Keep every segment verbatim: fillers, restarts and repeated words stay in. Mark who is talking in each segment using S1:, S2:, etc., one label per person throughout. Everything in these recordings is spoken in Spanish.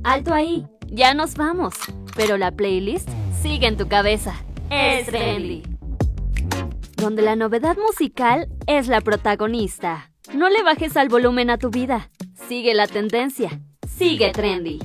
S1: Alto ahí, ya nos vamos, pero la playlist sigue en tu cabeza. Es Trendy, donde la novedad musical es la protagonista. No le bajes al volumen a tu vida. Sigue la tendencia. Sigue Trendy.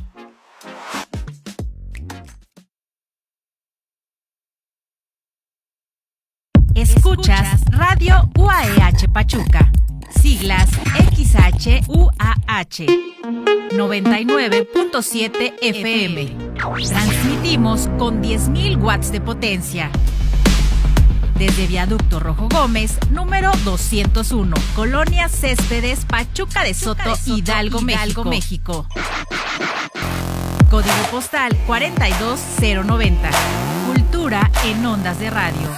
S2: Escuchas Radio U A E H Pachuca, siglas X H U A H, noventa y nueve punto siete F M. Transmitimos con diez mil watts de potencia. Desde Viaducto Rojo Gómez, número doscientos uno, Colonia Céspedes, Pachuca de Soto, Pachuca de Soto Hidalgo, Hidalgo, México. México. Código postal cuarenta y dos cero noventa. Cultura en ondas de radio.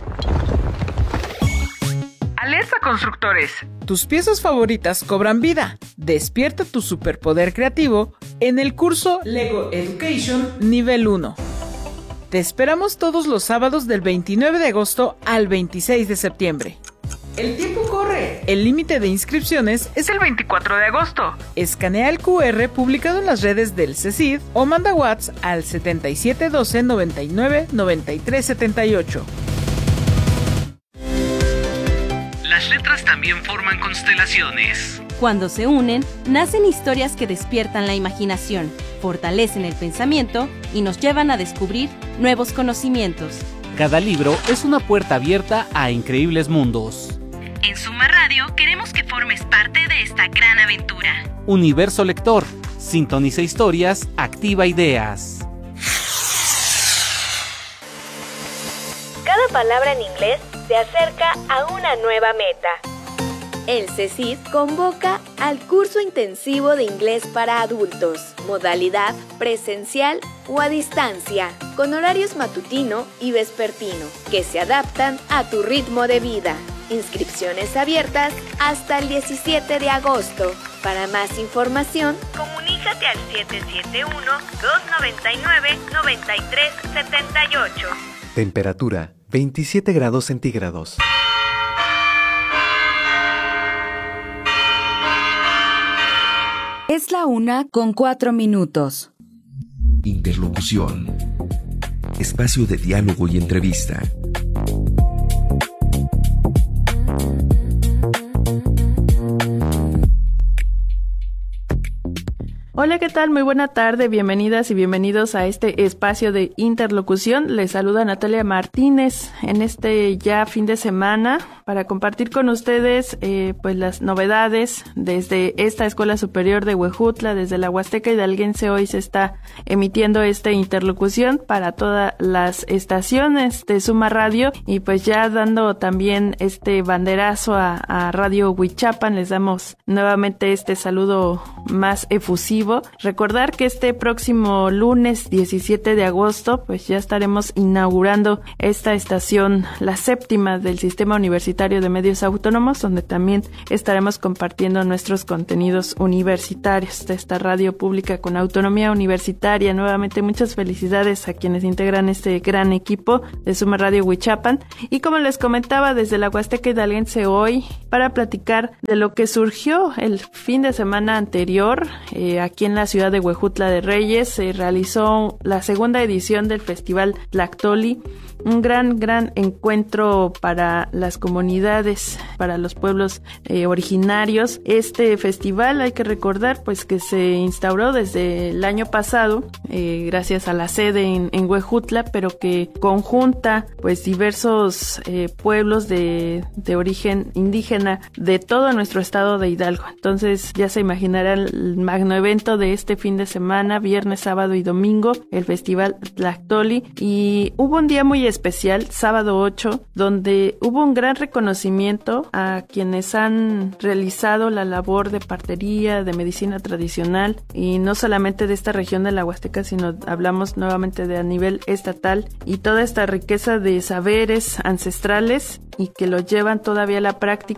S3: Alerta constructores, tus piezas favoritas cobran vida. Despierta tu superpoder creativo en el curso Lego Education Nivel uno. Te esperamos todos los sábados del veintinueve de agosto al veintiséis de septiembre. El tiempo corre. El límite de inscripciones es el veinticuatro de agosto. Escanea el cu erre publicado en las redes del CECID o manda WhatsApp al setenta y siete doce noventa y nueve noventa y tres setenta y ocho.
S4: Las letras también forman constelaciones.
S5: Cuando se unen, nacen historias que despiertan la imaginación, fortalecen el pensamiento y nos llevan a descubrir nuevos conocimientos.
S6: Cada libro es una puerta abierta a increíbles mundos.
S7: En Suma Radio queremos que formes parte de esta gran aventura.
S6: Universo Lector. Sintoniza historias, activa ideas.
S8: Cada palabra en inglés se acerca a una nueva meta.
S9: El CECID convoca al curso intensivo de inglés para adultos, modalidad presencial o a distancia, con horarios matutino y vespertino, que se adaptan a tu ritmo de vida. Inscripciones abiertas hasta el diecisiete de agosto. Para más información,
S8: comunícate al siete siete uno, dos nueve nueve, nueve tres siete ocho.
S10: Temperatura veintisiete grados centígrados.
S11: Es la una con cuatro minutos.
S12: Interlocución. Espacio de diálogo y entrevista.
S13: Hola, ¿qué tal? Muy buena tarde, bienvenidas y bienvenidos a este espacio de interlocución. Les saluda Natalia Martínez en este ya fin de semana para compartir con ustedes eh, pues las novedades desde esta Escuela Superior de Huejutla, desde la Huasteca Hidalguense. Hoy se está emitiendo esta interlocución para todas las estaciones de Suma Radio y pues ya dando también este banderazo a, a Radio Huichapan, les damos nuevamente este saludo más efusivo. Recordar que este próximo lunes diecisiete de agosto pues ya estaremos inaugurando esta estación, la séptima del Sistema Universitario de Medios Autónomos, donde también estaremos compartiendo nuestros contenidos universitarios de esta radio pública con autonomía universitaria. Nuevamente muchas felicidades a quienes integran este gran equipo de Suma Radio Huichapan y como les comentaba desde la Huasteca Hidalguense hoy para platicar de lo que surgió el fin de semana anterior eh, aquí en la ciudad de Huejutla de Reyes. Se realizó la segunda edición del Festival Tlactoli, un gran, gran encuentro para las comunidades, para los pueblos eh, originarios. Este festival, hay que recordar, pues que se instauró desde el año pasado, eh, gracias a la sede en, en Huejutla, pero que conjunta pues diversos eh, pueblos de, de origen indígena de todo nuestro estado de Hidalgo. Entonces ya se imaginarán el magno evento de este fin de semana, viernes, sábado y domingo, el Festival Tlactoli, y hubo un día muy especial, sábado ocho, donde hubo un gran reconocimiento a quienes han realizado la labor de partería, de medicina tradicional, y no solamente de esta región de la Huasteca, sino hablamos nuevamente de a nivel estatal, y toda esta riqueza de saberes ancestrales y que lo llevan todavía a la práctica,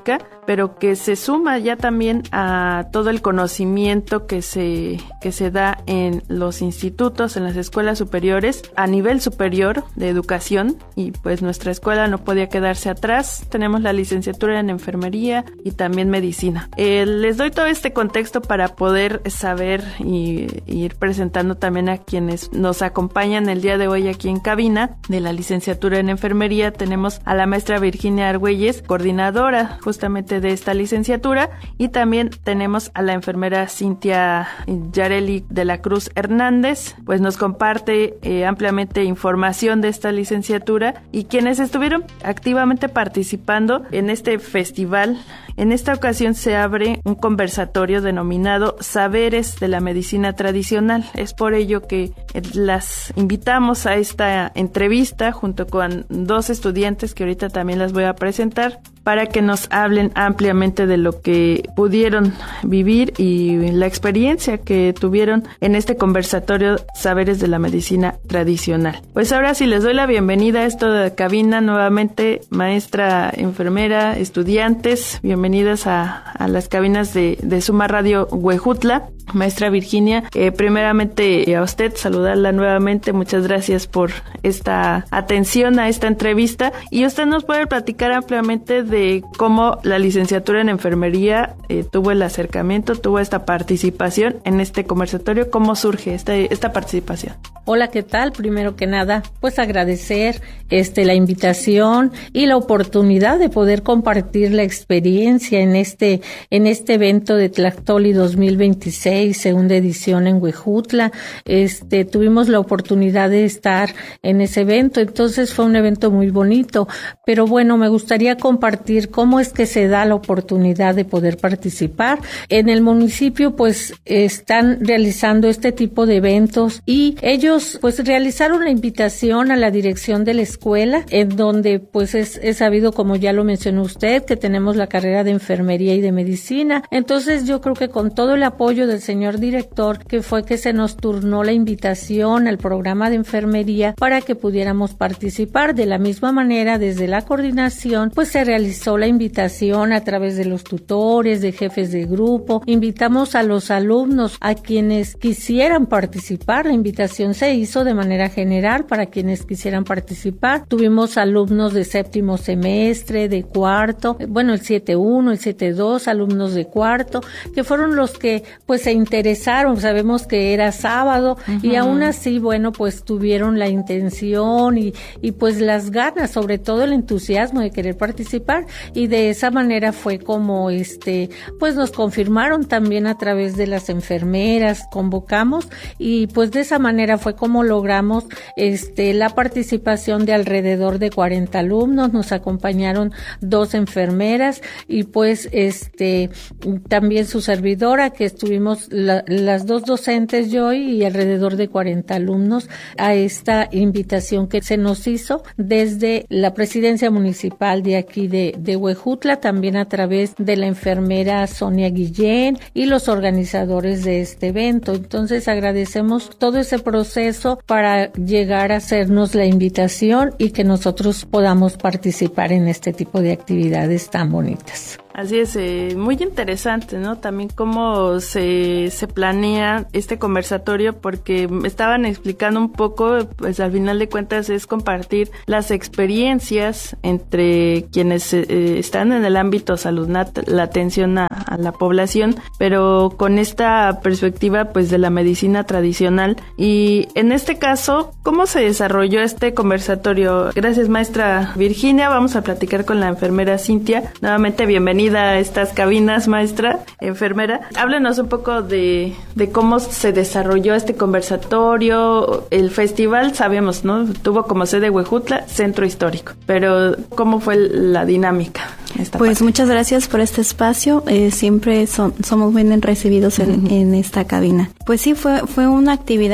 S13: pero que se suma ya también a todo el conocimiento que se, que se da en los institutos, en las escuelas superiores, a nivel superior de educación, y pues nuestra escuela no podía quedarse atrás. Tenemos la licenciatura en enfermería y también medicina. Eh, les doy todo este contexto para poder saber y, y ir presentando también a quienes nos acompañan el día de hoy aquí en cabina de la licenciatura en enfermería. Tenemos a la maestra Virginia Argüelles, coordinadora justamente de esta licenciatura, y también tenemos a la enfermera Cintia Yareli de la Cruz Hernández, pues nos comparte eh, ampliamente información de esta licenciatura y quienes estuvieron activamente participando en este festival. En esta ocasión se abre un conversatorio denominado Saberes de la Medicina Tradicional. Es por ello que las invitamos a esta entrevista junto con dos estudiantes que ahorita también las voy a presentar, para que nos hablen ampliamente de lo que pudieron vivir y la experiencia que tuvieron en este conversatorio Saberes de la Medicina Tradicional. Pues ahora sí les doy la bienvenida a esta cabina nuevamente, maestra, enfermera, estudiantes, bienvenidas a, a las cabinas de, de Suma Radio Huejutla. Maestra Virginia, eh, primeramente a usted saludarla nuevamente, muchas gracias por esta atención a esta entrevista, y usted nos puede platicar ampliamente de cómo la licenciatura en enfermería eh, tuvo el acercamiento, tuvo esta participación en este conversatorio. ¿Cómo surge esta, esta participación?
S14: Hola, ¿qué tal? Primero que nada, pues agradecer este la invitación y la oportunidad de poder compartir la experiencia en este en este evento de Tlactoli dos mil veintiséis, segunda edición en Huejutla. Este tuvimos la oportunidad de estar en ese evento, entonces fue un evento muy bonito, pero bueno, me gustaría compartir cómo es que se da la oportunidad de poder participar. En el municipio pues están realizando este tipo de eventos y ellos pues realizaron la invitación a la dirección de la escuela, en donde pues es, es sabido, como ya lo mencionó usted, que tenemos la carrera de enfermería y de medicina. Entonces yo creo que con todo el apoyo del señor director, que fue que se nos turnó la invitación al programa de enfermería para que pudiéramos participar. De la misma manera, desde la coordinación pues se realizó la invitación a través de los tutores, de jefes de grupo. Invitamos a los alumnos, a quienes quisieran participar. La invitación se hizo de manera general para quienes quisieran participar. Tuvimos alumnos de séptimo semestre, de cuarto, bueno, el siete uno, el siete dos, alumnos de cuarto, que fueron los que pues se interesaron. Sabemos que era sábado, uh-huh, y aún así, bueno, pues tuvieron la intención y, y pues las ganas, sobre todo el entusiasmo de querer participar, y de esa manera fue como este pues nos confirmaron también a través de las enfermeras, convocamos, y pues de esa manera fue como logramos este la participación de alrededor de cuarenta alumnos. Nos acompañaron dos enfermeras y pues este también su servidora, que estuvimos la, las dos docentes, yo y alrededor de cuarenta alumnos, a esta invitación que se nos hizo desde la presidencia municipal de aquí de, de Huejutla, también a través de la enfermera Sonia Guillén y los organizadores de este evento. Entonces agradecemos todo ese proceso para llegar a hacernos la invitación y que nosotros podamos participar en este tipo de actividades tan bonitas.
S13: Así es, eh, muy interesante, ¿no? También cómo se, se planea este conversatorio, porque me estaban explicando un poco, pues al final de cuentas es compartir las experiencias entre quienes eh, están en el ámbito salud, la atención a, a la población, pero con esta perspectiva pues de la medicina tradicional. Y en este caso, ¿cómo se desarrolló este conversatorio? Gracias, maestra Virginia. Vamos a platicar con la enfermera Cintia. Nuevamente, bienvenida a estas cabinas, maestra, enfermera. Háblenos un poco de, de cómo se desarrolló este conversatorio. El festival, sabemos, ¿no? Tuvo como sede Huejutla, centro histórico. Pero, ¿cómo fue la dinámica? Esta
S15: pues
S13: parte?
S15: Muchas gracias por este espacio. Eh, siempre son, somos bien recibidos en, uh-huh. en esta cabina. Pues sí, fue, fue una actividad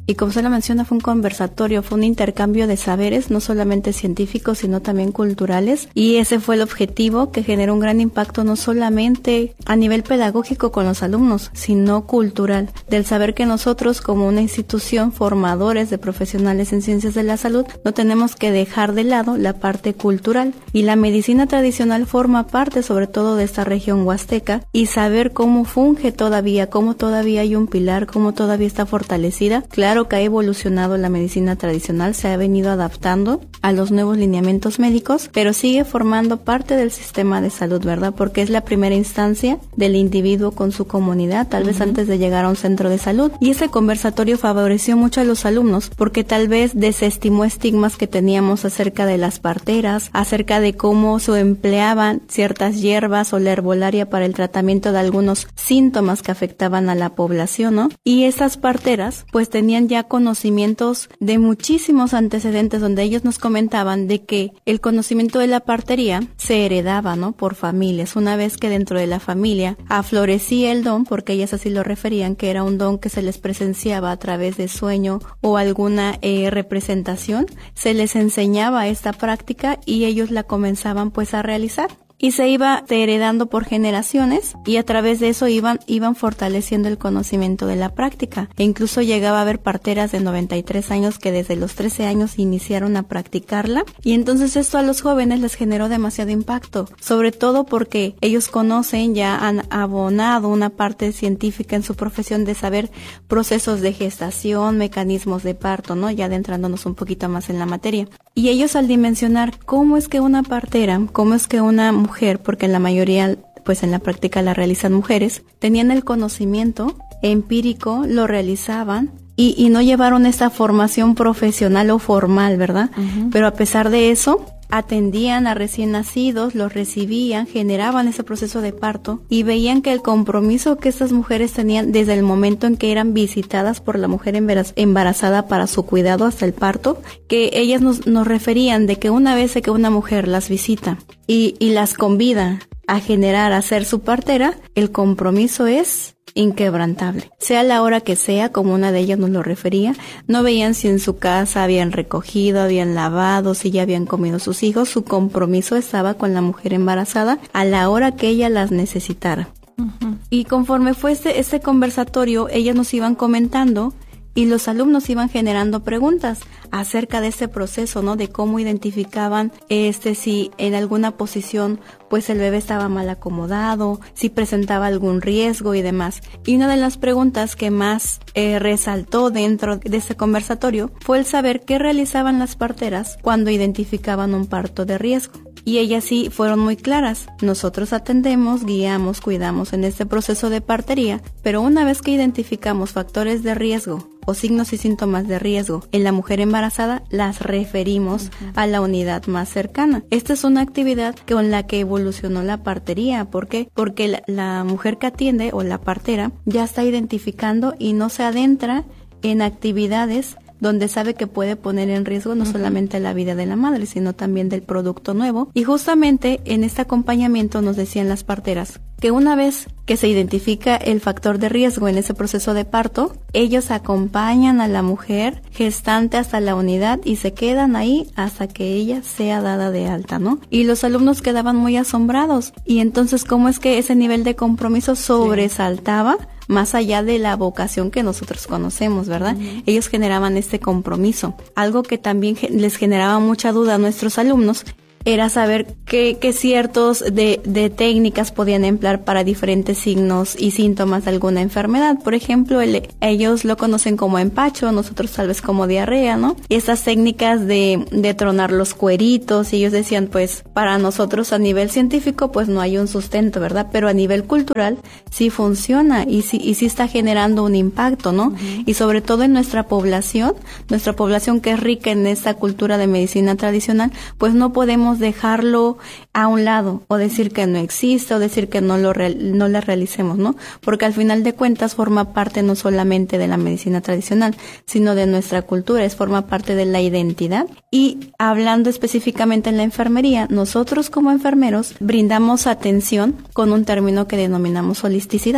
S15: y como usted lo menciona, fue un conversatorio, fue un intercambio de saberes, no solamente científicos, sino también culturales, y ese fue el objetivo que generó un gran impacto no solamente a nivel pedagógico con los alumnos, sino cultural, del saber que nosotros como una institución formadores de profesionales en ciencias de la salud no tenemos que dejar de lado la parte cultural, y la medicina tradicional forma parte sobre todo de esta región huasteca, y saber cómo funge todavía, cómo todavía hay un pilar, cómo todavía está fortalecida. Claro que ha evolucionado la medicina tradicional, se ha venido adaptando a los nuevos lineamientos médicos, pero sigue formando parte del sistema de salud, ¿verdad? Porque es la primera instancia del individuo con su comunidad, tal uh-huh. vez antes de llegar a un centro de salud. Y ese conversatorio favoreció mucho a los alumnos, porque tal vez desestimó estigmas que teníamos acerca de las parteras, acerca de cómo se empleaban ciertas hierbas o la herbolaria para el tratamiento de algunos síntomas que afectaban a la población, ¿no? Y esas parteras, pues tenían ya conocimientos de muchísimos antecedentes, donde ellos nos comentaban de que el conocimiento de la partería se heredaba, ¿no? Por familias. Una vez que dentro de la familia aflorecía el don, porque ellas así lo referían, que era un don que se les presenciaba a través de sueño o alguna eh, representación, se les enseñaba esta práctica y ellos la comenzaban pues a realizar. Y se iba heredando por generaciones, y a través de eso iban iban fortaleciendo el conocimiento de la práctica. E incluso llegaba a haber parteras de noventa y tres años que desde los trece años iniciaron a practicarla, y entonces esto a los jóvenes les generó demasiado impacto, sobre todo porque ellos conocen, ya han abonado una parte científica en su profesión de saber procesos de gestación, mecanismos de parto, ¿no? Ya adentrándonos un poquito más en la materia. Y ellos, al dimensionar cómo es que una partera, cómo es que una mujer, porque en la mayoría, pues en la práctica la realizan mujeres, tenían el conocimiento empírico, lo realizaban y, y no llevaron esa formación profesional o formal, ¿verdad? Uh-huh. Pero a pesar de eso, atendían a recién nacidos, los recibían, generaban ese proceso de parto y veían que el compromiso que estas mujeres tenían desde el momento en que eran visitadas por la mujer embarazada para su cuidado hasta el parto, que ellas nos, nos referían de que una vez que una mujer las visita y, y las convida a generar, a ser su partera, el compromiso es inquebrantable. Sea la hora que sea, como una de ellas nos lo refería, no veían si en su casa habían recogido, habían lavado, si ya habían comido sus hijos, su compromiso estaba con la mujer embarazada a la hora que ella las necesitara. Uh-huh. Y conforme fue este, este conversatorio, ellas nos iban comentando y los alumnos iban generando preguntas acerca de este proceso, ¿no? De cómo identificaban este si en alguna posición pues el bebé estaba mal acomodado, si presentaba algún riesgo y demás. Y una de las preguntas que más eh, resaltó dentro de ese conversatorio fue el saber qué realizaban las parteras cuando identificaban un parto de riesgo. Y ellas sí fueron muy claras. Nosotros atendemos, guiamos, cuidamos en este proceso de partería, pero una vez que identificamos factores de riesgo o signos y síntomas de riesgo en la mujer embarazada, las referimos uh-huh. a la unidad más cercana. Esta es una actividad con la que evolucionó la partería. ¿Por qué? Porque la, la mujer que atiende o la partera ya está identificando y no se adentra en actividades donde sabe que puede poner en riesgo no uh-huh. solamente la vida de la madre, sino también del producto nuevo. Y justamente en este acompañamiento nos decían las parteras que una vez que se identifica el factor de riesgo en ese proceso de parto, ellos acompañan a la mujer gestante hasta la unidad y se quedan ahí hasta que ella sea dada de alta, ¿no? Y los alumnos quedaban muy asombrados. Y entonces, ¿cómo es que ese nivel de compromiso sobresaltaba? Sí. Más allá de la vocación que nosotros conocemos, ¿verdad? Uh-huh. Ellos generaban este compromiso. Algo que también les generaba mucha duda a nuestros alumnos era saber qué, qué ciertos de, de técnicas podían emplear para diferentes signos y síntomas de alguna enfermedad. Por ejemplo, el, ellos lo conocen como empacho, nosotros tal vez como diarrea, ¿no? Y estas técnicas de, de tronar los cueritos, y ellos decían, pues, para nosotros a nivel científico, pues no hay un sustento, ¿verdad? Pero a nivel cultural sí funciona y sí, y sí está generando un impacto, ¿no? Uh-huh. Y sobre todo en nuestra población, nuestra población que es rica en esta cultura de medicina tradicional, pues no podemos dejarlo a un lado o decir que no existe o decir que no lo real, no la realicemos, ¿no? Porque al final de cuentas forma parte no solamente de la medicina tradicional, sino de nuestra cultura, es forma parte de la identidad. Y hablando específicamente en la enfermería, nosotros como enfermeros brindamos atención con un término que denominamos holisticidad.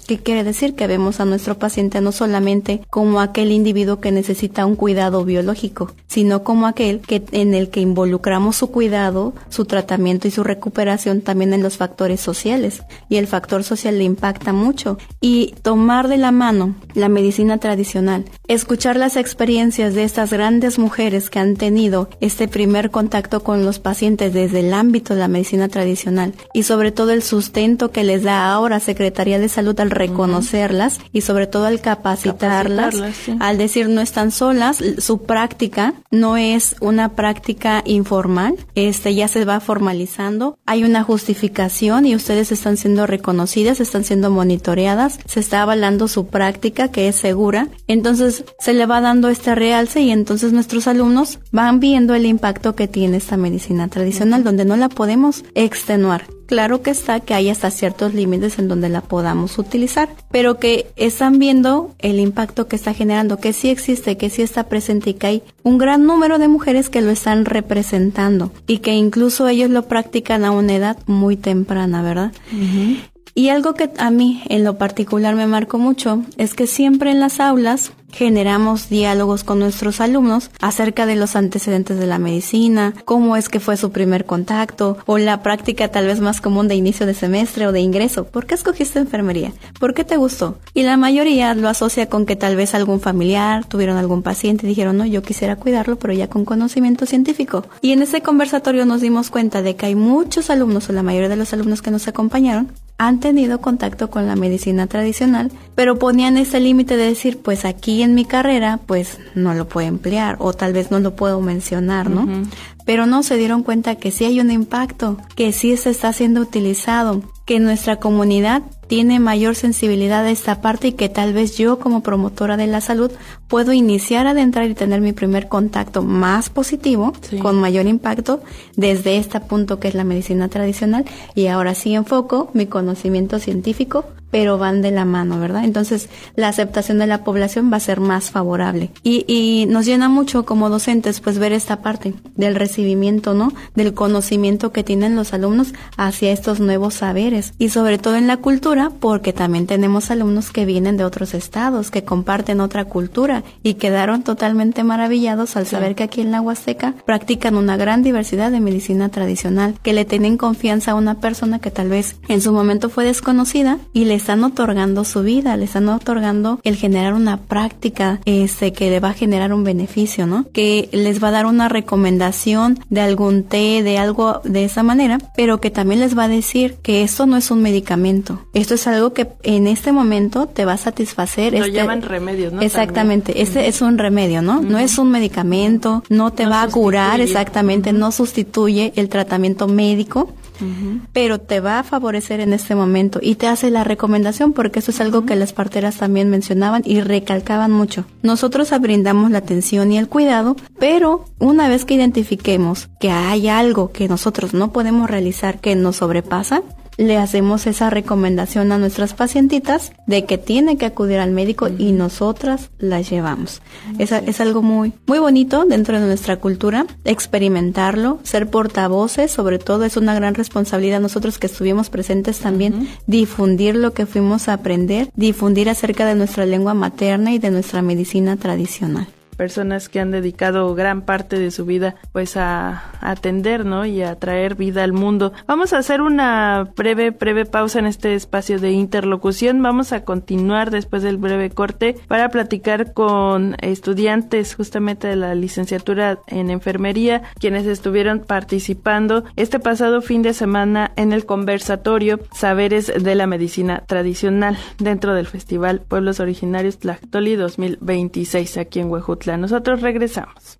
S15: ¿Qué quiere decir? Que vemos a nuestro paciente no solamente como aquel individuo que necesita un cuidado biológico, sino como aquel que en el que involucramos su cuidado, su tratamiento y su recuperación también en los factores sociales. Y el factor social le impacta mucho. Y tomar de la mano la medicina tradicional, escuchar las experiencias de estas grandes mujeres que han tenido este primer contacto con los pacientes desde el ámbito de la medicina tradicional y sobre todo el sustento que les da ahora Secretaría de Salud al reconocerlas uh-huh. y sobre todo al capacitarlas, capacitarlas sí. al decir no están solas, su práctica no es una práctica informal, este ya se va formalizando, hay una justificación y ustedes están siendo reconocidas, están siendo monitoreadas, se está avalando su práctica que es segura, entonces se le va dando este realce y entonces nuestros alumnos van viendo el impacto que tiene esta medicina tradicional, uh-huh. donde no la podemos extenuar. Claro que está que hay hasta ciertos límites en donde la podamos utilizar, pero que están viendo el impacto que está generando, que sí existe, que sí está presente y que hay un gran número de mujeres que lo están representando y que incluso ellos lo practican a una edad muy temprana, ¿verdad? Uh-huh. Y algo que a mí en lo particular me marcó mucho es que siempre en las aulas generamos diálogos con nuestros alumnos acerca de los antecedentes de la medicina, cómo es que fue su primer contacto o la práctica tal vez más común de inicio de semestre o de ingreso. ¿Por qué escogiste enfermería? ¿Por qué te gustó? Y la mayoría lo asocia con que tal vez algún familiar, tuvieron algún paciente y dijeron, no, yo quisiera cuidarlo, pero ya con conocimiento científico. Y en ese conversatorio nos dimos cuenta de que hay muchos alumnos, o la mayoría de los alumnos que nos acompañaron, han tenido contacto con la medicina tradicional, pero ponían ese límite de decir, pues aquí en mi carrera, pues no lo puedo emplear o tal vez no lo puedo mencionar, ¿no? Uh-huh. Pero no se dieron cuenta que sí hay un impacto, que sí se está siendo utilizado, que nuestra comunidad tiene mayor sensibilidad a esta parte y que tal vez yo como promotora de la salud puedo iniciar a adentrar y tener mi primer contacto más positivo, sí. con mayor impacto desde este punto que es la medicina tradicional y ahora sí enfoco mi conocimiento científico, pero van de la mano, ¿verdad? Entonces la aceptación de la población va a ser más favorable y, y nos llena mucho como docentes pues ver esta parte del recibimiento, ¿no? Del conocimiento que tienen los alumnos hacia estos nuevos saberes y sobre todo en la cultura, porque también tenemos alumnos que vienen de otros estados, que comparten otra cultura y quedaron totalmente maravillados al saber sí. que aquí en la Huasteca practican una gran diversidad de medicina tradicional, que le tienen confianza a una persona que tal vez en su momento fue desconocida y le están otorgando su vida, le están otorgando el generar una práctica este que le va a generar un beneficio, ¿no? Que les va a dar una recomendación de algún té, de algo de esa manera, pero que también les va a decir que esto no es un medicamento. Esto es algo que en este momento te va a satisfacer.
S13: Lo
S15: este,
S13: llaman remedios, ¿no?
S15: Exactamente.
S13: También.
S15: Este uh-huh. es un remedio, ¿no? Uh-huh. No es un medicamento, no te no va a curar, exactamente, uh-huh. no sustituye el tratamiento médico. Uh-huh. Pero te va a favorecer en este momento y te hace la recomendación porque eso es algo uh-huh. que las parteras también mencionaban y recalcaban mucho. Nosotros brindamos la atención y el cuidado, pero una vez que identifiquemos que hay algo que nosotros no podemos realizar que nos sobrepasa, le hacemos esa recomendación a nuestras pacientitas de que tiene que acudir al médico uh-huh. y nosotras las llevamos. Uh-huh. Es, es algo muy, muy bonito dentro de nuestra cultura, experimentarlo, ser portavoces, sobre todo es una gran responsabilidad nosotros que estuvimos presentes también, uh-huh. difundir lo que fuimos a aprender, difundir acerca de nuestra lengua materna y de nuestra medicina tradicional.
S13: Personas que han dedicado gran parte de su vida pues a, a atender, ¿no? Y a traer vida al mundo. Vamos a hacer una breve, breve pausa en este espacio de interlocución. Vamos a continuar después del breve corte para platicar con estudiantes justamente de la licenciatura en enfermería, quienes estuvieron participando este pasado fin de semana en el conversatorio Saberes de la Medicina Tradicional dentro del Festival Pueblos Originarios Tlactoli dos mil veintiséis aquí en Huejutla. Nosotros regresamos.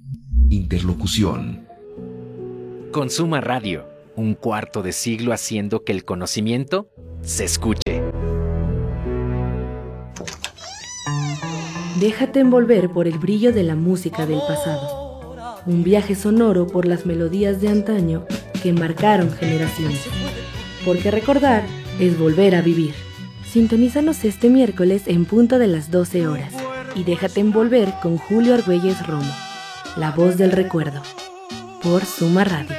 S12: Interlocución.
S6: Consuma Radio, un cuarto de siglo haciendo que el conocimiento se escuche.
S16: Déjate envolver por el brillo de la música del pasado. Un viaje sonoro por las melodías de antaño que marcaron generaciones. Porque recordar es volver a vivir. Sintonízanos este miércoles en punto de las doce horas. Y déjate envolver con Julio Argüelles Romo, la voz del recuerdo, por Suma Radio.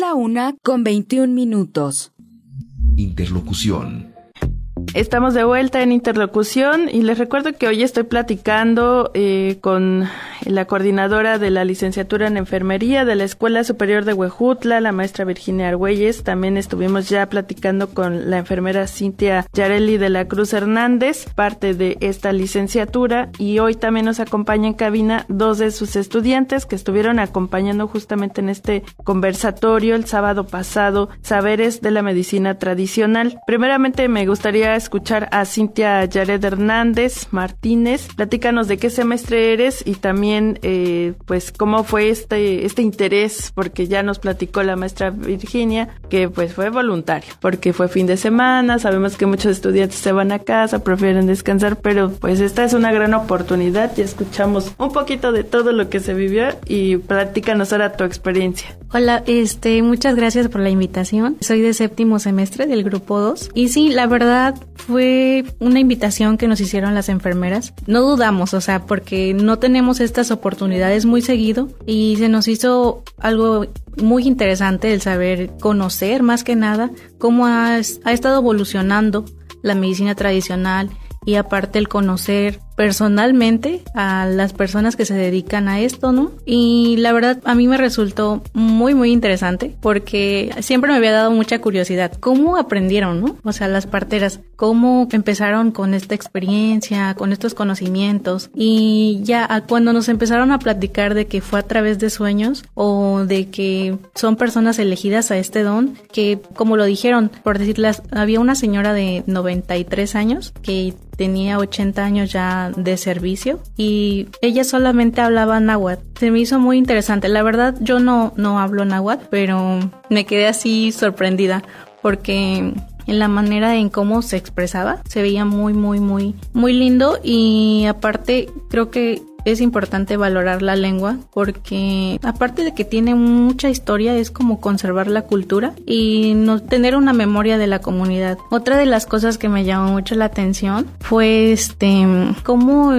S11: la una con veintiún minutos.
S12: Interlocución.
S13: Estamos de vuelta en Interlocución y les recuerdo que hoy estoy platicando eh, con la coordinadora de la licenciatura en enfermería de la Escuela Superior de Huejutla, la maestra Virginia Argüelles. También estuvimos ya platicando con la enfermera Cintia Yareli de la Cruz Hernández, parte de esta licenciatura, y hoy también nos acompaña en cabina dos de sus estudiantes que estuvieron acompañando justamente en este conversatorio el sábado pasado, Saberes de la Medicina Tradicional. Primeramente me gustaría escuchar a Cintia Yared Hernández Martínez. Platícanos de qué semestre eres y también eh, pues cómo fue este este interés, porque ya nos platicó la maestra Virginia que pues fue voluntario, porque fue fin de semana. Sabemos que muchos estudiantes se van a casa, prefieren descansar, pero pues esta es una gran oportunidad. Ya escuchamos un poquito de todo lo que se vivió y platícanos ahora tu experiencia.
S17: Hola, este, muchas gracias por la invitación. Soy de séptimo semestre del grupo dos y sí, la verdad fue una invitación que nos hicieron las enfermeras. No dudamos, o sea, porque no tenemos estas oportunidades muy seguido y se nos hizo algo muy interesante el saber conocer más que nada cómo ha, ha estado evolucionando la medicina tradicional y aparte el conocer personalmente a las personas que se dedican a esto, ¿no? Y la verdad a mí me resultó muy muy interesante porque siempre me había dado mucha curiosidad. ¿Cómo aprendieron, no? O sea, las parteras, ¿cómo empezaron con esta experiencia, con estos conocimientos? Y ya cuando nos empezaron a platicar de que fue a través de sueños o de que son personas elegidas a este don, que como lo dijeron, por decirles, había una señora de noventa y tres años que tenía ochenta años ya de servicio y ella solamente hablaba náhuatl. Se me hizo muy interesante. La verdad yo no, no hablo náhuatl, pero me quedé así sorprendida porque en la manera en cómo se expresaba se veía muy muy muy muy lindo y aparte creo que es importante valorar la lengua porque aparte de que tiene mucha historia es como conservar la cultura y no tener una memoria de la comunidad. Otra de las cosas que me llamó mucho la atención fue este cómo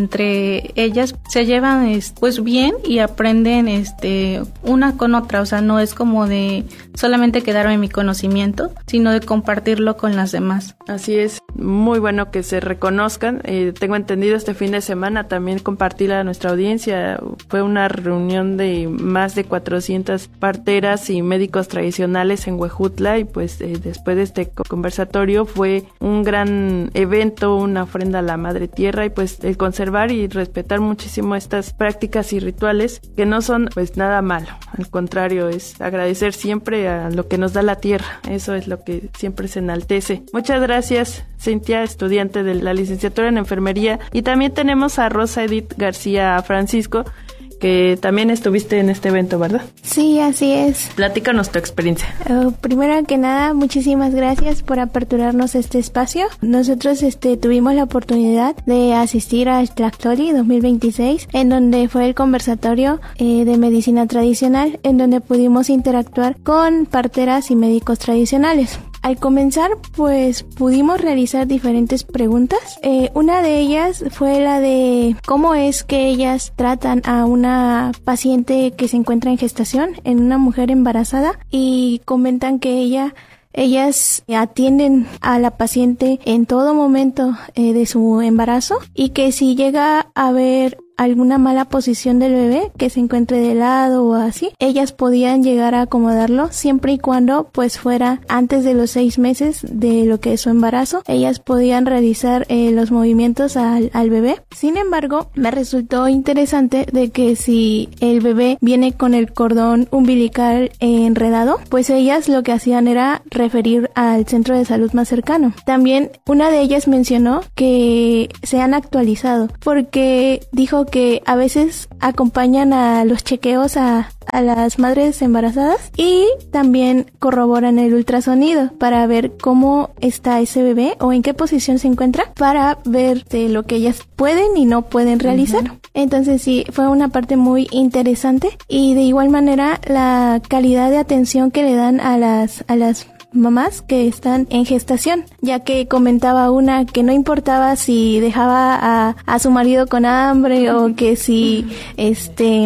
S17: entre ellas se llevan pues bien y aprenden este una con otra, o sea, no es como de solamente quedarme en mi conocimiento, sino de compartirlo con las demás.
S13: Así es, muy bueno que se reconozcan. Eh, tengo entendido este fin de semana también compartir a nuestra audiencia. Fue una reunión de más de cuatrocientas parteras y médicos tradicionales en Huejutla y pues eh, después de este conversatorio fue un gran evento, una ofrenda a la Madre Tierra y pues el conservar y respetar muchísimo estas prácticas y rituales que no son pues nada malo, al contrario, es agradecer siempre a lo que nos da la tierra. Eso es lo que siempre se enaltece. Muchas gracias, Cintia, estudiante de la licenciatura en enfermería, y también tenemos a Rosa Edith García Francisco, que también estuviste en este evento, ¿verdad?
S18: Sí, así es.
S13: Platícanos tu experiencia.
S18: Uh, primero que nada, muchísimas gracias por aperturarnos este espacio. Nosotros este, tuvimos la oportunidad de asistir al Tlactoli dos mil veintiséis, en donde fue el conversatorio eh, de medicina tradicional, en donde pudimos interactuar con parteras y médicos tradicionales. Al comenzar, pues pudimos realizar diferentes preguntas. Eh, una de ellas fue la de cómo es que ellas tratan a una paciente que se encuentra en gestación, en una mujer embarazada, y comentan que ella Ellas atienden a la paciente en todo momento eh, de su embarazo y que si llega a haber alguna mala posición del bebé que se encuentre de lado o así, ellas podían llegar a acomodarlo siempre y cuando pues fuera antes de los seis meses de lo que es su embarazo. Ellas podían realizar eh, los movimientos al, al bebé. Sin embargo, me resultó interesante de que si el bebé viene con el cordón umbilical eh, enredado, pues ellas lo que hacían era referir al centro de salud más cercano. También una de ellas mencionó que se han actualizado porque dijo que a veces acompañan a los chequeos a, a las madres embarazadas y también corroboran el ultrasonido para ver cómo está ese bebé o en qué posición se encuentra para ver de lo que ellas pueden y no pueden realizar. Uh-huh. Entonces sí, fue una parte muy interesante y de igual manera la calidad de atención que le dan a las a las mamás que están en gestación, ya que comentaba una que no importaba si dejaba a, a su marido con hambre o que si este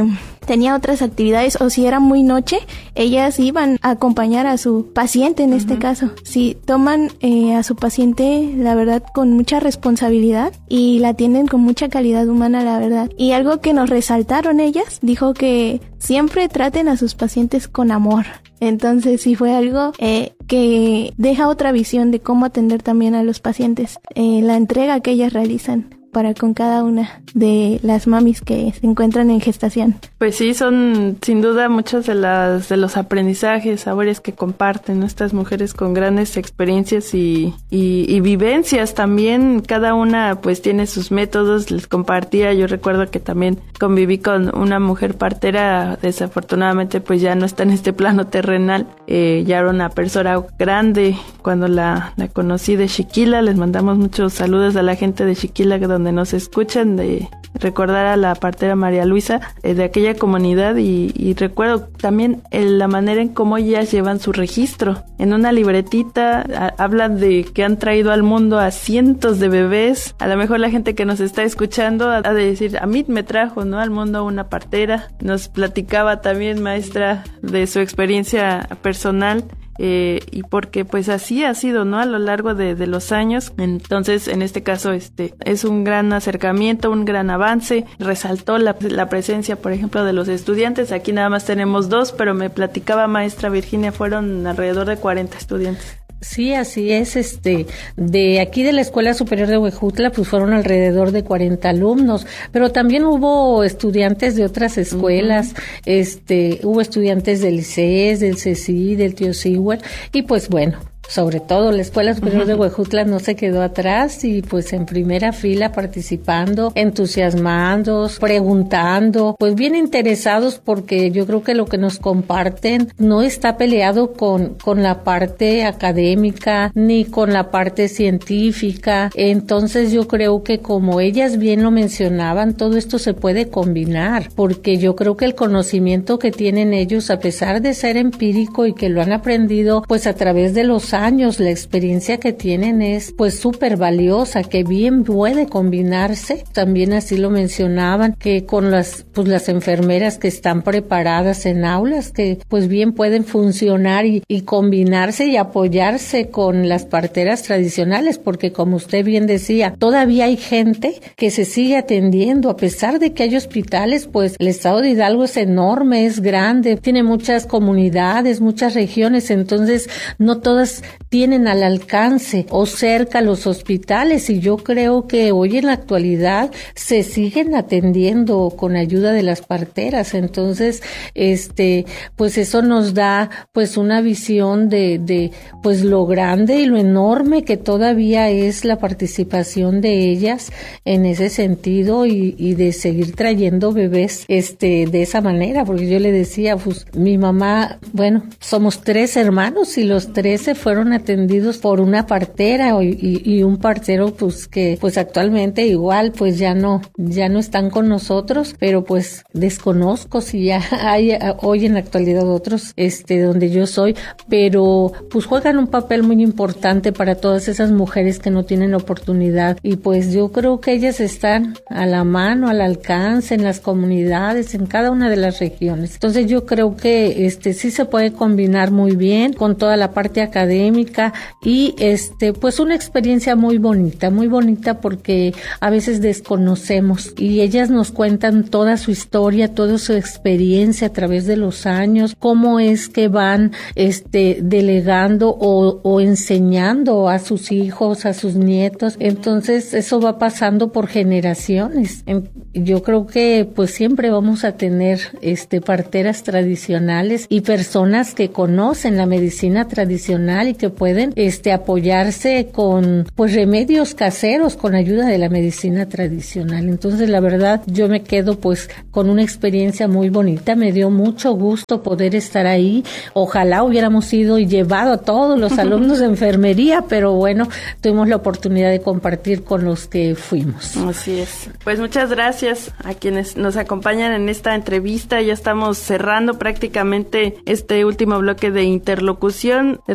S18: tenía otras actividades o si era muy noche, ellas iban a acompañar a su paciente en uh-huh. este caso. Sí, toman eh, a su paciente, la verdad, con mucha responsabilidad y la atienden con mucha calidad humana, la verdad. Y algo que nos resaltaron ellas, dijo que siempre traten a sus pacientes con amor. Entonces sí fue algo eh, que deja otra visión de cómo atender también a los pacientes, eh, la entrega que ellas realizan para con cada una de las mamis que se encuentran en gestación.
S13: Pues sí, son sin duda muchos de las de los aprendizajes, sabores que comparten estas mujeres con grandes experiencias y, y, y vivencias también. Cada una pues tiene sus métodos, les compartía. Yo recuerdo que también conviví con una mujer partera, desafortunadamente pues ya no está en este plano terrenal, eh, ya era una persona grande cuando la, la conocí de Xiquila. Les mandamos muchos saludos a la gente de Xiquila donde nos escuchan, de recordar a la partera María Luisa eh, de aquella comunidad y, y recuerdo también eh, la manera en cómo ellas llevan su registro. En una libretita a, hablan de que han traído al mundo a cientos de bebés. A lo mejor la gente que nos está escuchando ha de decir, a mí me trajo, ¿no?, al mundo una partera. Nos platicaba también, maestra, de su experiencia personal. Eh, y porque pues así ha sido, ¿no?, a lo largo de, de los años. Entonces en este caso este es un gran acercamiento, un gran avance. Resaltó la, la presencia, por ejemplo, de los estudiantes. Aquí nada más tenemos dos, pero me platicaba maestra Virginia, fueron alrededor de cuarenta estudiantes.
S14: Sí, así es, este, de aquí de la Escuela Superior de Huejutla, pues fueron alrededor de cuarenta alumnos, pero también hubo estudiantes de otras escuelas, uh-huh. este, hubo estudiantes del I C E S, del C E C I, del Tío Sigüer, y pues bueno, sobre todo la Escuela Superior de Huejutla no se quedó atrás y pues en primera fila participando, entusiasmando, preguntando, pues bien interesados, porque yo creo que lo que nos comparten no está peleado con, con la parte académica ni con la parte científica. Entonces yo creo que, como ellas bien lo mencionaban, todo esto se puede combinar, porque yo creo que el conocimiento que tienen ellos, a pesar de ser empírico y que lo han aprendido pues a través de los años, la experiencia que tienen es pues súper valiosa, que bien puede combinarse. También así lo mencionaban, que con las pues las enfermeras que están preparadas en aulas, que pues bien pueden funcionar y, y combinarse y apoyarse con las parteras tradicionales, porque como usted bien decía, todavía hay gente que se sigue atendiendo, a pesar de que hay hospitales. Pues el estado de Hidalgo es enorme, es grande, tiene muchas comunidades, muchas regiones, entonces no todas tienen al alcance o cerca los hospitales, y yo creo que hoy en la actualidad se siguen atendiendo con ayuda de las parteras. Entonces, este, pues eso nos da pues una visión de, de pues lo grande y lo enorme que todavía es la participación de ellas en ese sentido, y, y de seguir trayendo bebés este de esa manera, porque yo le decía, pues mi mamá, bueno, somos tres hermanos y los tres se fueron atendidos por una partera y, y, y un partero pues que pues actualmente igual pues ya no ya no están con nosotros, pero pues desconozco si ya hay hoy en la actualidad otros este donde yo soy, pero pues juegan un papel muy importante para todas esas mujeres que no tienen oportunidad, y pues yo creo que ellas están a la mano, al alcance en las comunidades, en cada una de las regiones. Entonces yo creo que este sí se puede combinar muy bien con toda la parte académica y este pues una experiencia muy bonita, muy bonita, porque a veces desconocemos y ellas nos cuentan toda su historia, toda su experiencia a través de los años, cómo es que van este delegando o, o enseñando a sus hijos, a sus nietos. Entonces eso va pasando por generaciones. Yo creo que pues siempre vamos a tener este parteras tradicionales y personas que conocen la medicina tradicional y que pueden este apoyarse con pues remedios caseros con ayuda de la medicina tradicional. Entonces la verdad yo me quedo pues con una experiencia muy bonita, me dio mucho gusto poder estar ahí. Ojalá hubiéramos ido y llevado a todos los alumnos de enfermería, pero bueno, tuvimos la oportunidad de compartir con los que fuimos.
S13: Así es. Pues muchas gracias a quienes nos acompañan en esta entrevista. Ya estamos cerrando prácticamente este último bloque de interlocución. Les recuerdo que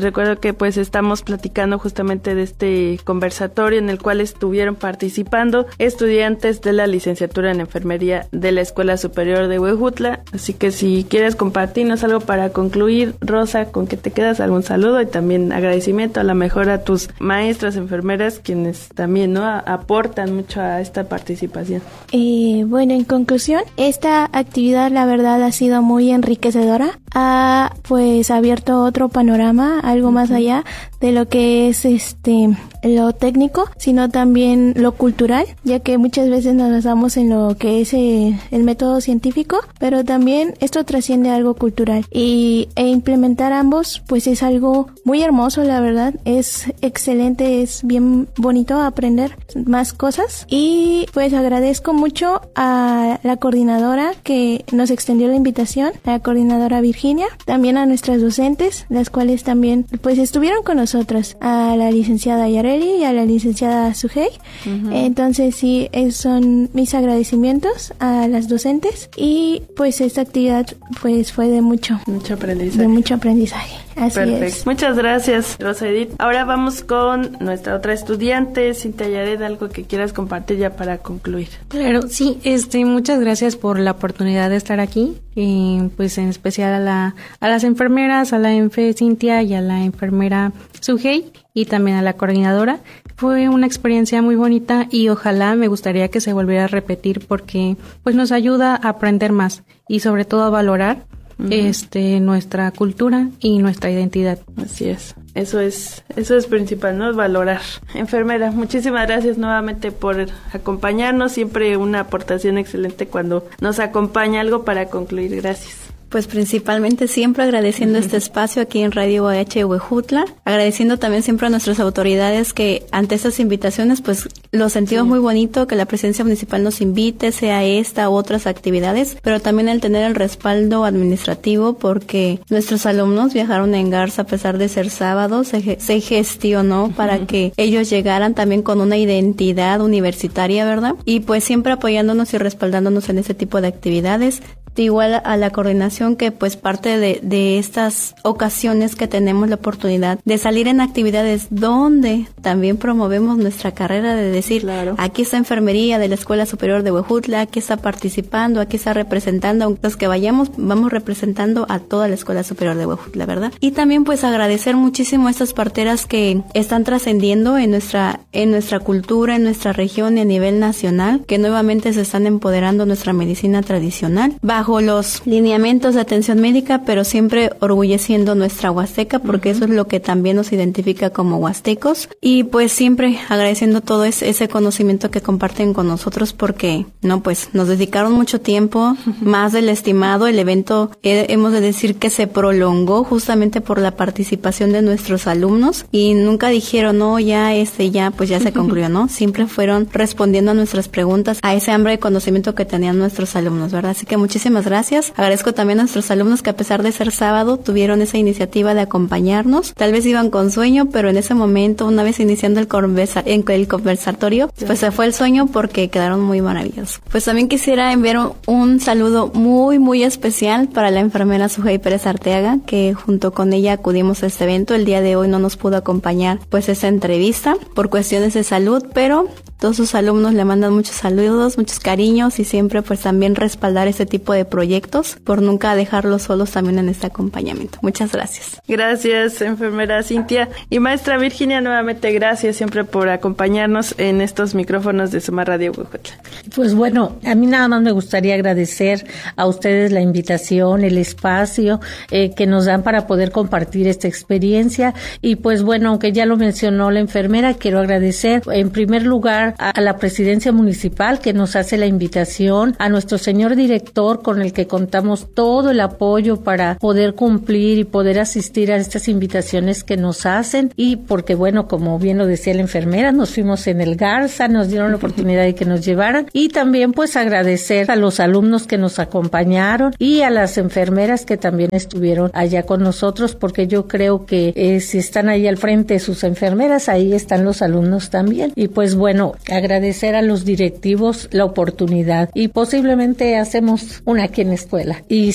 S13: que pues estamos platicando justamente de este conversatorio en el cual estuvieron participando estudiantes de la licenciatura en enfermería de la Escuela Superior de Huejutla. Así que si quieres compartirnos algo para concluir, Rosa, ¿con qué te quedas? Algún saludo y también agradecimiento a la mejor a tus maestras, enfermeras, quienes también no a- aportan mucho a esta participación.
S18: Eh, bueno, en conclusión, esta actividad la verdad ha sido muy enriquecedora. Ha pues abierto otro panorama, algo uh-huh. más allá de lo que es este lo técnico, sino también lo cultural, ya que muchas veces nos basamos en lo que es el, el método científico, pero también esto trasciende a algo cultural y e implementar ambos pues es algo muy hermoso, la verdad, es excelente, es bien bonito aprender más cosas y pues agradezco mucho a la coordinadora que nos extendió la invitación, a la coordinadora Virginia, también a nuestras docentes, las cuales también pues estuvieron con nosotras, a la licenciada Yareli y a la licenciada Sujei. Uh-huh. Entonces sí, son mis agradecimientos a las docentes y pues esta actividad pues fue de mucho
S13: mucho aprendizaje.
S18: De mucho aprendizaje. Así
S13: Perfecto.
S18: es.
S13: Muchas gracias, Rosa Edith. Ahora vamos con nuestra otra estudiante, Cintia Yared, algo que quieras compartir ya para concluir.
S17: Claro, sí, este, muchas gracias por la oportunidad de estar aquí, y pues en especial a la a las enfermeras, a la enfe Cintia y a la enfermera Sujei y también a la coordinadora. Fue una experiencia muy bonita y ojalá me gustaría que se volviera a repetir porque pues nos ayuda a aprender más y sobre todo a valorar uh-huh. este nuestra cultura y nuestra identidad.
S13: Así es. Eso es, eso es principal, ¿no? Valorar. Enfermera, muchísimas gracias nuevamente por acompañarnos. Siempre una aportación excelente cuando nos acompaña. Algo para concluir. Gracias.
S15: Pues principalmente siempre agradeciendo uh-huh. este espacio aquí en Radio U A H Huejutla, agradeciendo también siempre a nuestras autoridades que ante estas invitaciones pues lo sentimos sí. muy bonito que la presidencia municipal nos invite, sea esta u otras actividades, pero también el tener el respaldo administrativo porque nuestros alumnos viajaron en Garza a pesar de ser sábado, se, se gestionó uh-huh. para que ellos llegaran también con una identidad universitaria, ¿verdad? Y pues siempre apoyándonos y respaldándonos en ese tipo de actividades. Igual a la coordinación que pues parte de, de estas ocasiones que tenemos la oportunidad de salir en actividades donde también promovemos nuestra carrera de decir, claro. aquí está enfermería de la Escuela Superior de Huejutla, aquí está participando, aquí está representando, aunque que vayamos, vamos representando a toda la Escuela Superior de Huejutla, ¿verdad? Y también pues agradecer muchísimo a estas parteras que están trascendiendo en nuestra, en nuestra cultura, en nuestra región y a nivel nacional, que nuevamente se están empoderando nuestra medicina tradicional, bajo los lineamientos de atención médica, pero siempre orgulleciendo nuestra Huasteca, porque uh-huh. eso es lo que también nos identifica como huastecos, y pues siempre agradeciendo todo ese, ese conocimiento que comparten con nosotros, porque no pues nos dedicaron mucho tiempo, uh-huh. más del estimado. El evento eh, hemos de decir que se prolongó justamente por la participación de nuestros alumnos y nunca dijeron no, ya este ya pues ya se concluyó, ¿no? Siempre fueron respondiendo a nuestras preguntas, a ese hambre de conocimiento que tenían nuestros alumnos, ¿verdad? Así que muchísimas gracias. Agradezco también a nuestros alumnos que a pesar de ser sábado tuvieron esa iniciativa de acompañarnos. Tal vez iban con sueño, pero en ese momento, una vez iniciando el, conversa- en el conversatorio, pues se fue el sueño porque quedaron muy maravillosos. Pues también quisiera enviar un, un saludo muy, muy especial para la enfermera Sujei Pérez Arteaga, que junto con ella acudimos a este evento. El día de hoy no nos pudo acompañar pues esa entrevista por cuestiones de salud, pero todos sus alumnos le mandan muchos saludos, muchos cariños y siempre pues también respaldar este tipo de proyectos por nunca dejarlos solos también en este acompañamiento. Muchas gracias.
S13: Gracias, enfermera Cintia. Y maestra Virginia, nuevamente gracias siempre por acompañarnos en estos micrófonos de Suma Radio Huejutla.
S14: Pues bueno, a mí nada más me gustaría agradecer a ustedes la invitación, el espacio eh, que nos dan para poder compartir esta experiencia. Y pues bueno, aunque ya lo mencionó la enfermera, quiero agradecer en primer lugar a la presidencia municipal que nos hace la invitación, a nuestro señor director con el que contamos todo el apoyo para poder cumplir y poder asistir a estas invitaciones que nos hacen, y porque bueno, como bien lo decía la enfermera, nos fuimos en el Garza, nos dieron la oportunidad de que nos llevaran, y también pues agradecer a los alumnos que nos acompañaron y a las enfermeras que también estuvieron allá con nosotros, porque yo creo que eh, si están ahí al frente sus enfermeras, ahí están los alumnos también. Y pues bueno, agradecer a los directivos la oportunidad, y posiblemente hacemos una aquí en la escuela, y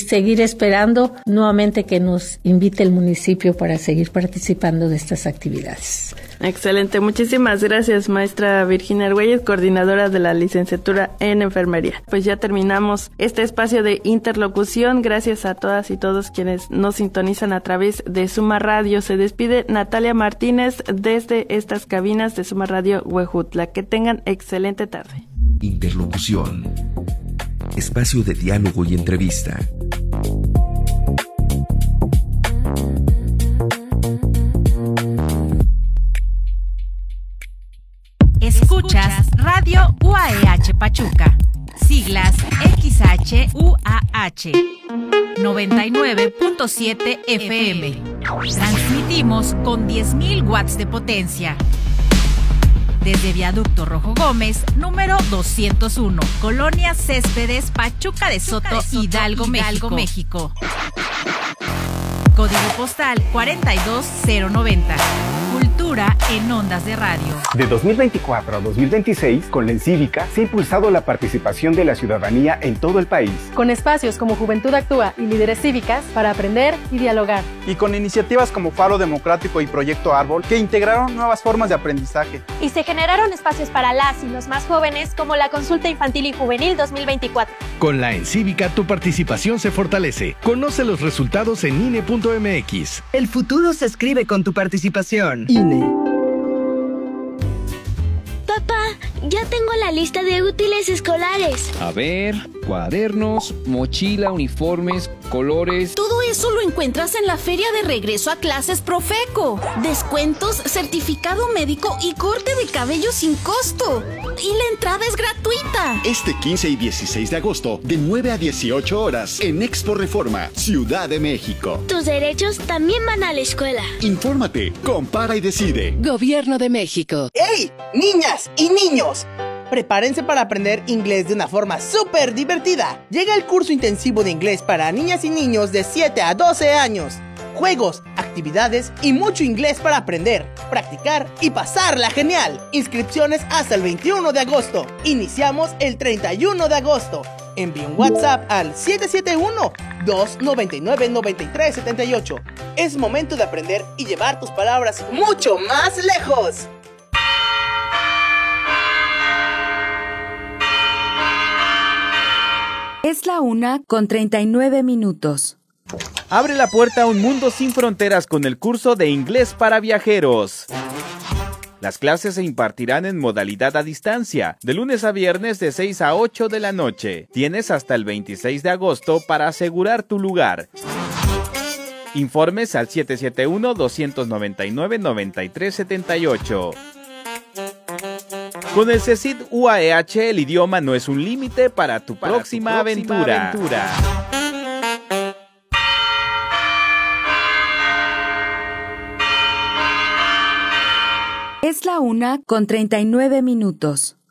S14: seguir esperando nuevamente que nos invite el municipio para seguir participando de estas actividades.
S13: Excelente, muchísimas gracias, maestra Virginia Argüelles, coordinadora de la licenciatura en enfermería. Pues ya terminamos este espacio de interlocución. Gracias a todas y todos quienes nos sintonizan a través de Suma Radio. Se despide Natalia Martínez desde estas cabinas de Suma Radio Huejutla. Que tengan excelente tarde.
S12: Interlocución. Espacio de diálogo y entrevista.
S2: Escuchas Radio U A E H Pachuca. Siglas X H U A H. noventa y nueve punto siete F M. Transmitimos con diez mil watts de potencia. Desde Viaducto Rojo Gómez, número doscientos uno, Colonia Céspedes, Pachuca de Soto, Hidalgo, México. México. Código postal cuarenta y dos cero noventa. Cultura en ondas de radio.
S19: De dos mil veinticuatro a dos mil veintiséis, con la Encívica se ha impulsado la participación de la ciudadanía en todo el país.
S20: Con espacios como Juventud Actúa y Líderes Cívicas para aprender y dialogar.
S21: Y con iniciativas como Faro Democrático y Proyecto Árbol que integraron nuevas formas de aprendizaje.
S22: Y se generaron espacios para las y los más jóvenes como la Consulta Infantil y Juvenil dos mil veinticuatro.
S23: Con la Encívica tu participación se fortalece. Conoce los resultados en I N E punto M X.
S24: El futuro se escribe con tu participación.
S25: I N E. Papá, ya tengo la lista de útiles escolares.
S26: A ver, cuadernos, mochila, uniformes, colores.
S27: Todo eso lo encuentras en la feria de regreso a clases Profeco. Descuentos, certificado médico y corte de cabello sin costo. Y la entrada es gratuita.
S28: Este quince y dieciséis de agosto, de nueve a dieciocho horas, en Expo Reforma, Ciudad de México.
S25: Tus derechos también van a la escuela.
S28: Infórmate, compara y decide.
S24: Gobierno de México.
S29: ¡Hey, niñas y niños! Prepárense para aprender inglés de una forma súper divertida. Llega el curso intensivo de inglés para niñas y niños de siete a doce años. Juegos, actividades y mucho inglés para aprender, practicar y pasarla genial. Inscripciones hasta el veintiuno de agosto. Iniciamos el treinta y uno de agosto. Envíe un WhatsApp al siete siete uno, dos nueve nueve, nueve tres siete ocho. Es momento de aprender y llevar tus palabras mucho más lejos.
S11: Es la una con treinta y nueve minutos.
S30: Abre la puerta a un mundo sin fronteras con el curso de inglés para viajeros. Las clases se impartirán en modalidad a distancia, de lunes a viernes de seis a ocho de la noche. Tienes hasta el veintiséis de agosto para asegurar tu lugar. Informes al siete siete uno, dos nueve nueve, nueve tres siete ocho. Con el CECID U A E H, el idioma no es un límite para tu para próxima, tu próxima aventura. aventura.
S11: Es la una con treinta y nueve minutos.